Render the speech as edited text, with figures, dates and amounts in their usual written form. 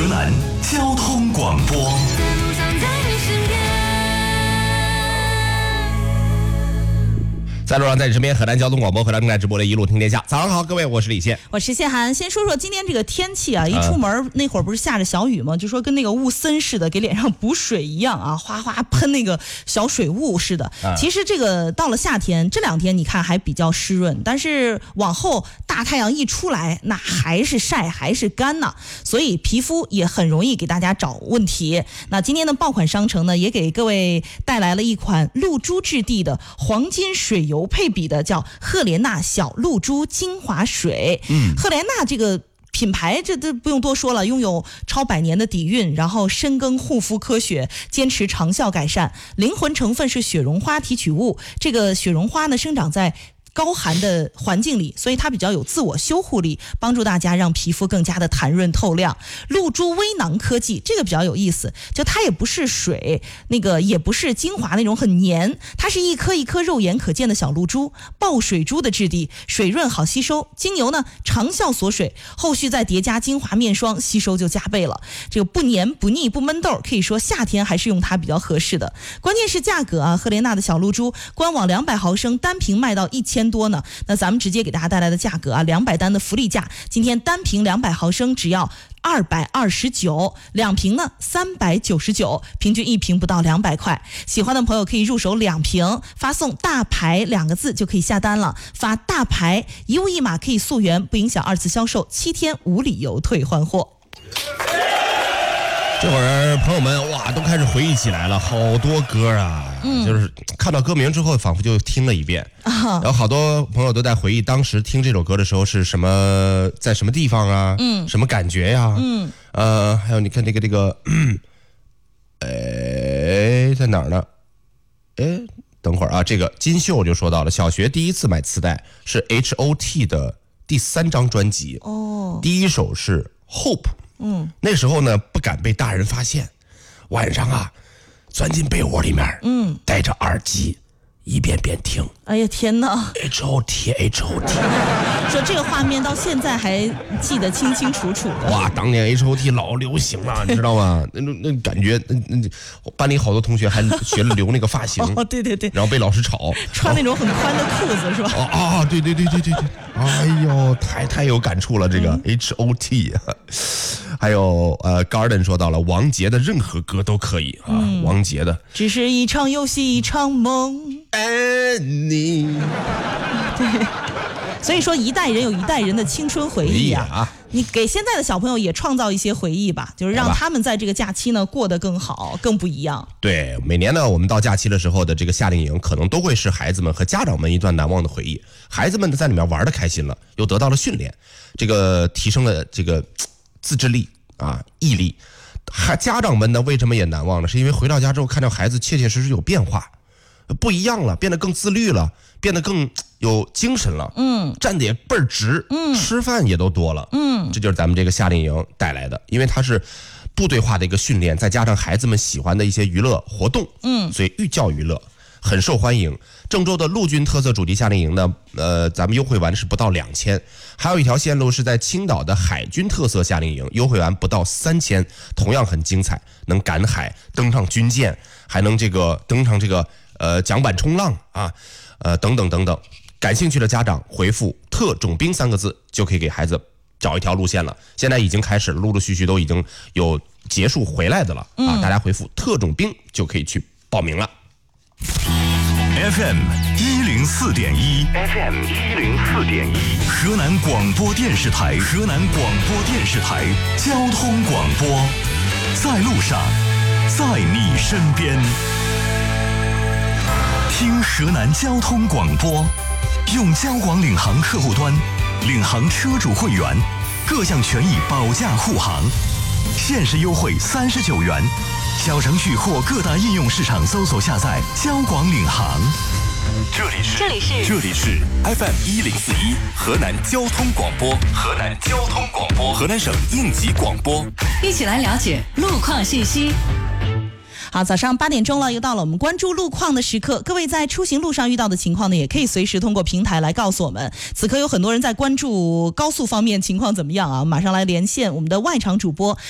河南交通广播。 在路上，在你身边，河南交通广播，河南正在直播的一路听天下。早上好，各位，我是李现， 我是谢涵。先说说今天这个天气啊，一出门那会儿不是下着小雨吗？就说跟那个雾森似的，给脸上补水一样啊，哗哗喷那个小水雾似的。其实这个到了夏天，这2天你看还比较湿润，但是往后大太阳一出来，那还是晒，还是干呐，所以皮肤也很容易给大家找问题。那今天的爆款商城呢，也给各位带来了一款露珠质地的黄金水油配比的，叫赫莲娜小露珠精华水。赫莲娜这个品牌这不用多说了，拥有超100年的底蕴，然后深耕护肤科学，坚持长效改善。灵魂成分是雪绒花提取物，这个雪绒花呢生长在高寒的环境里，所以它比较有自我修护力，帮助大家让皮肤更加的弹润透亮。露珠微囊科技这个比较有意思，就它也不是水，那个也不是精华那种很黏，它是一颗一颗肉眼可见的小露珠，爆水珠的质地，水润好吸收，精油呢长效锁水，后续再叠加精华面霜，吸收就加倍了。这个不黏不腻不闷痘，可以说夏天还是用它比较合适的。关键是价格啊，赫莲娜的小露珠官网200毫升单瓶卖到1000多呢，那咱们直接给大家带来的价格啊，200单的福利价，今天单瓶200毫升只要229，2瓶呢399，平均1瓶不到200块。喜欢的朋友可以入手2瓶，发送大牌2个字就可以下单了，发大牌1物1码可以溯源，不影响2次销售，7天无理由退换货。 这会儿朋友们哇都开始回忆起来了，好多歌啊，就是看到歌名之后仿佛就听了一遍，然后好多朋友都在回忆当时听这首歌的时候是什么，在什么地方啊，什么感觉呀，还有你看这个在哪儿呢？等会儿啊，这个金秀就说到了，小学第一次买磁带是 HOT 的第3张专辑，第一首是 Hope。那时候呢不敢被大人发现，晚上啊钻进被窝里面，戴着耳机一遍遍听。 哎呀天哪 HOT 说这个画面到现在还记得清清楚楚的。 哇，当年 HOT 老流行了，你知道吗？那感觉，班里好多同学还学了留那个发型对， 然后被老师吵， 穿那种很宽的裤子是吧？ 对，哎呦，太有感触了，这个 HOT。还有Garden 说到了王杰的任何歌都可以啊，王杰的只是一场游戏一场梦， 你对，所以说一代人有一代人的青春回忆啊，你给现在的小朋友也创造一些回忆吧，就是让他们在这个假期呢过得更好更不一样。对， 每年呢我们到假期的时候的这个夏令营可能都会是孩子们和家长们一段难忘的回忆，孩子们在里面玩得开心了，又得到了训练，这个提升了这个自制力啊，毅力。家长们呢为什么也难忘呢？是因为回到家之后看到孩子切切实实有变化，不一样了，变得更自律了，变得更有精神了，站得也倍儿直，吃饭也都多了，这就是咱们这个夏令营带来的，因为它是部队化的一个训练，再加上孩子们喜欢的一些娱乐活动，所以寓教于乐，很受欢迎。郑州的陆军特色主题夏令营呢，咱们优惠完是不到2000，还有一条线路是在青岛的海军特色夏令营，优惠完不到3000，同样很精彩，能赶海，登上军舰，还能登上桨板冲浪啊，等等。感兴趣的家长回复特种兵3个字就可以给孩子找一条路线了。现在已经开始了，陆陆续续都已经有结束回来的了啊！大家回复特种兵就可以去报名了。 FM 104.1 FM 104.1河南广播电视台交通广播，在路上，在你身边，听河南交通广播，用交广领航客户端领航车主会员各项权益保价护航，限时优惠39元。小程序或各大应用市场搜索下载交广领航。这里是 FM 104.1河南交通广播，河南省应急广播， 一起来了解路况信息。 好，早上8点钟了，又到了我们关注路况的时刻。各位在出行路上遇到的情况呢，也可以随时通过平台来告诉我们。此刻有很多人在关注高速方面情况怎么样啊？马上来连线我们的外场主播